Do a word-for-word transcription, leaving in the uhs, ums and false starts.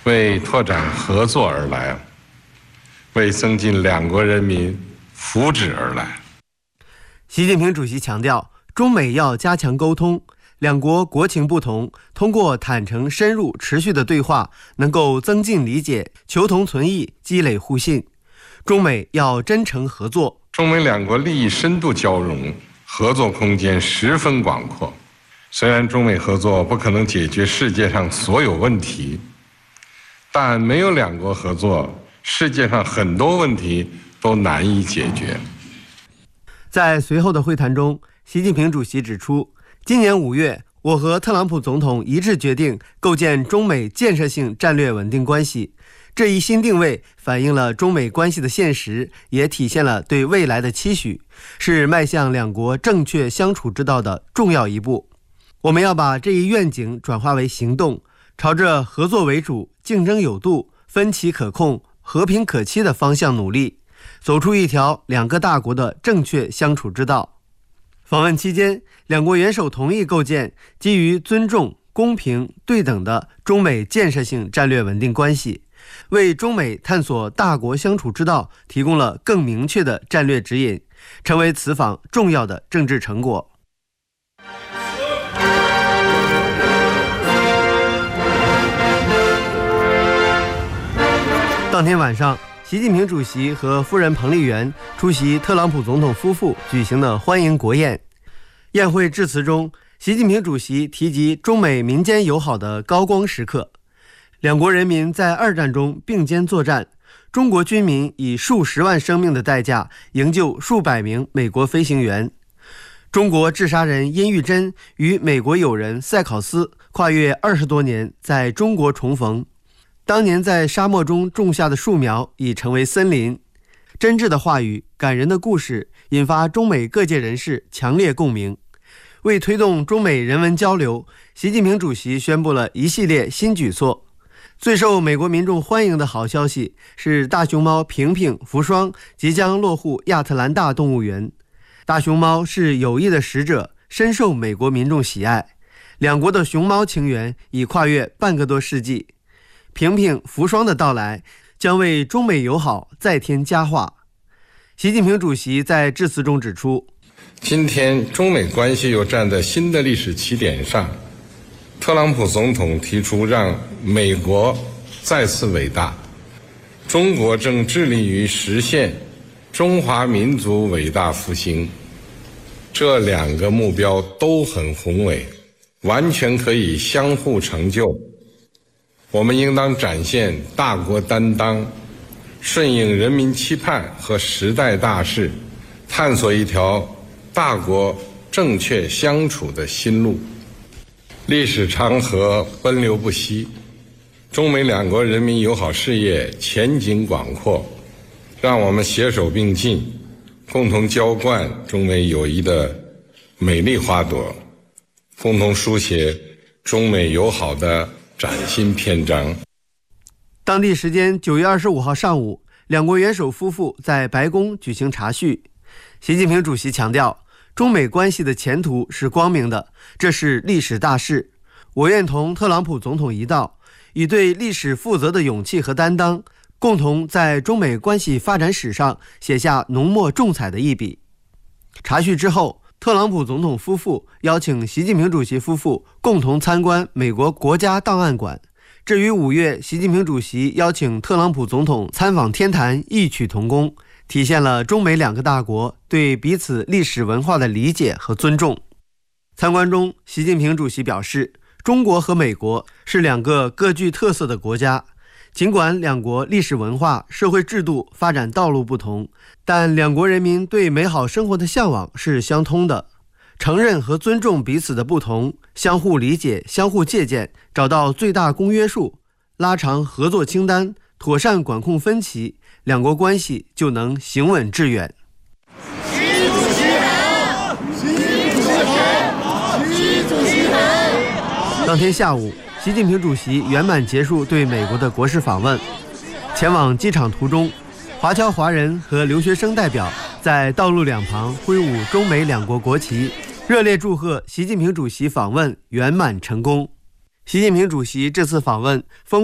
为拓展合作而来，为增进两国人民福祉而来。 习近平主席强调，中美要加强沟通，两国国情不同，通过坦诚、深入、持续的对话，能够增进理解，求同存异，积累互信。中美要真诚合作， 中美两国利益深度交融，合作空间十分广阔。虽然中美合作不可能解决世界上所有问题，但没有两国合作，世界上很多问题都难以解决。 在随后的会谈中，习近平主席指出，今年五月，我和特朗普总统一致决定构建中美建设性战略稳定关系。这一新定位反映了中美关系的现实，也体现了对未来的期许，是迈向两国正确相处之道的重要一步。我们要把这一愿景转化为行动，朝着合作为主、竞争有度、分歧可控、和平可期的方向努力，走出一条两个大国的正确相处之道。访问期间，两国元首同意构建基于尊重、公平、对等的中美建设性战略稳定关系，为中美探索大国相处之道提供了更明确的战略指引，成为此访重要的政治成果。当天晚上，习近平主席和夫人彭丽媛出席特朗普总统夫妇举行的欢迎国宴。宴会致辞中，习近平主席提及中美民间友好的高光时刻。两国人民在二战中并肩作战，中国军民以数十万生命的代价营救数百名美国飞行员。中国治沙人殷玉珍与美国友人塞考斯跨越二十多年在中国重逢。当年在沙漠中种下的树苗已成为森林。真挚的话语、感人的故事引发中美各界人士强烈共鸣。为推动中美人文交流，习近平主席宣布了一系列新举措。最受美国民众欢迎的好消息是大熊猫平平、福双即将落户亚特兰大动物园。大熊猫是友谊的使者，深受美国民众喜爱。两国的熊猫情缘已跨越半个多世纪。平平、福双的到来将为中美友好再添佳话。习近平主席在致辞中指出， 今天中美关系又站在新的历史起点上。特朗普总统提出让美国再次伟大，中国正致力于实现中华民族伟大复兴。这两个目标都很宏伟，完全可以相互成就。我们应当展现大国担当，顺应人民期盼和时代大势，探索一条大国正确相处的新路。历史长河奔流不息，中美两国人民友好事业前景广阔，让我们携手并进，共同浇灌中美友谊的美丽花朵，共同书写中美友好的崭新篇章。 当地时间九月二十五号上午，两国元首夫妇在白宫举行茶叙。习近平主席强调，中美关系的前途是光明的，这是历史大事。我愿同特朗普总统一道，以对历史负责的勇气和担当，共同在中美关系发展史上写下浓墨重彩的一笔。茶叙之后，特朗普总统夫妇邀请习近平主席夫妇共同参观美国国家档案馆，这与五月习近平主席邀请特朗普总统参访天坛异曲同工，体现了中美两个大国对彼此历史文化的理解和尊重。参观中，习近平主席表示，中国和美国是两个各具特色的国家，尽管两国历史文化、社会制度发展道路不同，但两国人民对美好生活的向往是相通的。承认和尊重彼此的不同，相互理解、相互借鉴，找到最大公约数，拉长合作清单，妥善管控分歧，两国关系就能行稳致远。 习主席好！习主席好！习主席好！ 当天下午，习近平主席圆满结束对美国的国事访问。前往机场途中，华侨华人和留学生代表在道路两旁挥舞中美两国国旗，热烈祝贺习近平主席访问圆满成功。习近平主席这次访问丰